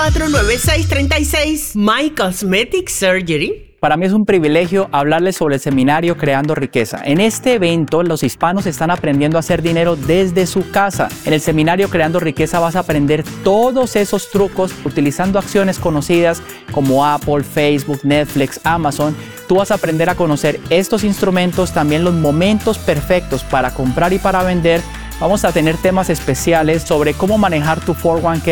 844-9636. My Cosmetic Surgery. Para mí es un privilegio hablarles sobre el seminario Creando Riqueza. En este evento, los hispanos están aprendiendo a hacer dinero desde su casa. En el seminario Creando Riqueza vas a aprender todos esos trucos utilizando acciones conocidas como Apple, Facebook, Netflix, Amazon. Tú vas a aprender a conocer estos instrumentos, también los momentos perfectos para comprar y para vender. Vamos a tener temas especiales sobre cómo manejar tu 401k,